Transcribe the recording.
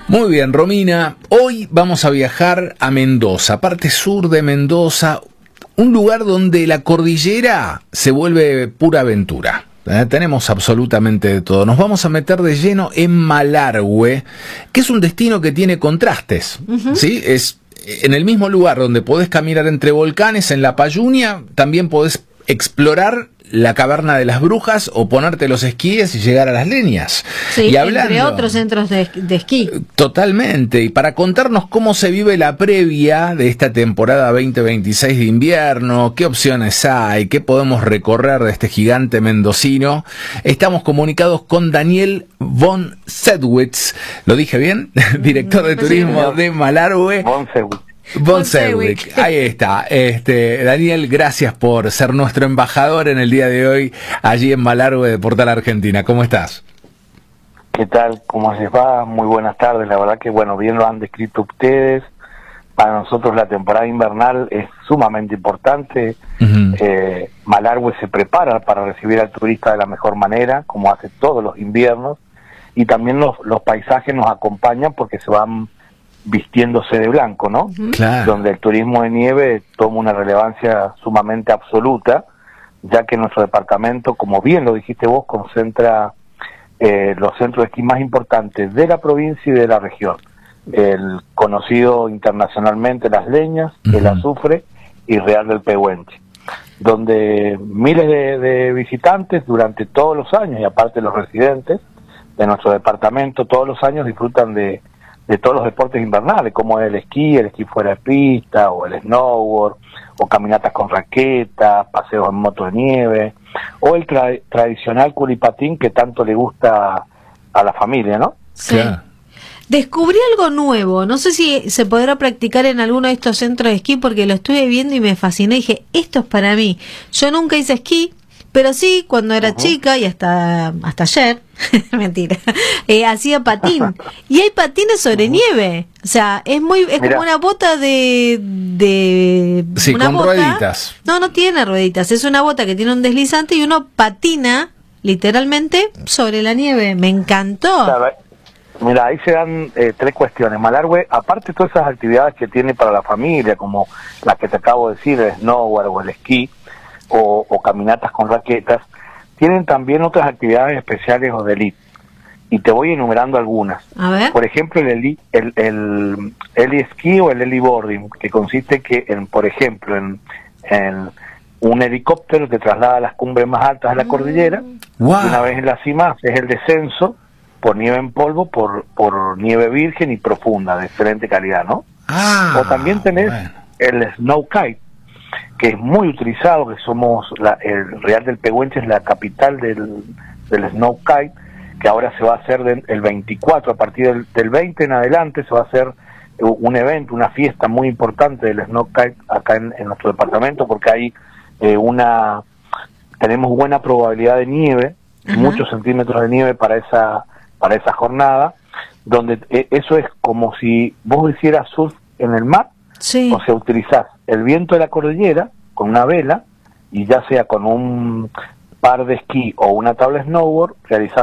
Muy bien, Romina. Hoy vamos a viajar a Mendoza, parte sur de Mendoza, un lugar donde la cordillera se vuelve pura aventura. Tenemos absolutamente de todo. Nos vamos a meter de lleno en Malargüe, que es un destino que tiene contrastes. ¿Sí? Es en el mismo lugar donde podés caminar entre volcanes, en la Payunia, también podés explorar la caverna de las brujas o ponerte los esquíes y llegar a las leñas. Sí, y hablando, entre otros centros de esquí. Totalmente. Y para contarnos cómo se vive la previa de esta temporada 2026 de invierno, qué opciones hay, qué podemos recorrer de este gigante mendocino, estamos comunicados con Daniel von Sedwitz. ¿Lo dije bien? Director de turismo de Malargüe. Von Sedwitz. Von Sedwitz, ahí está. Daniel, gracias por ser nuestro embajador en el día de hoy allí en Malargüe de Portal Argentina. ¿Cómo estás? ¿Qué tal? ¿Cómo les va? Muy buenas tardes. La verdad que, bueno, bien lo han descrito ustedes. Para nosotros la temporada invernal es sumamente importante. Malargüe se prepara para recibir al turista de la mejor manera, como hace todos los inviernos. Y también los paisajes nos acompañan porque se van vistiéndose de blanco, ¿no? Claro. Donde el turismo de nieve toma una relevancia sumamente absoluta, ya que nuestro departamento, como bien lo dijiste vos, concentra los centros de esquí más importantes de la provincia y de la región. El conocido internacionalmente Las Leñas, el Azufre y Real del Pehuenche, donde miles de visitantes durante todos los años, y aparte los residentes de nuestro departamento, todos los años disfrutan de todos los deportes invernales, como el esquí fuera de pista, o el snowboard, o caminatas con raquetas, paseos en moto de nieve, o el tradicional culipatín que tanto le gusta a la familia, ¿no? Sí. Claro. Descubrí algo nuevo, no sé si se podrá practicar en alguno de estos centros de esquí, porque lo estuve viendo y me fascinó y dije, esto es para mí. Yo nunca hice esquí, pero sí, cuando era chica y hasta ayer, mentira, hacía patín. Y hay patines sobre nieve. O sea, es como una bota de sí, una con bota. Rueditas. No tiene rueditas. Es una bota que tiene un deslizante y uno patina literalmente sobre la nieve. Me encantó. Mira, ahí se dan tres cuestiones. Malargüe, aparte de todas esas actividades que tiene para la familia, como las que te acabo de decir, el snowboard o el esquí, o caminatas con raquetas, tienen también otras actividades especiales o de elite, y te voy enumerando algunas. A ver. Por ejemplo, el heli esquí o el heli boarding, que consiste por ejemplo en un helicóptero te traslada a las cumbres más altas de la cordillera. Wow. Y una vez en la cima es el descenso por nieve en polvo, por nieve virgen y profunda de excelente calidad, ¿no? O también tenés el snow kite, que es muy utilizado, que somos el Real del Pehuenche es la capital del snow kite, que ahora se va a hacer el 24, a partir del 20 en adelante se va a hacer un evento, una fiesta muy importante del snow kite acá en nuestro departamento, porque hay tenemos buena probabilidad de nieve, muchos centímetros de nieve para esa jornada, donde eso es como si vos hicieras surf en el mar. Sí. O sea, utilizás el viento de la cordillera con una vela, y ya sea con un par de esquí o una tabla snowboard, realizás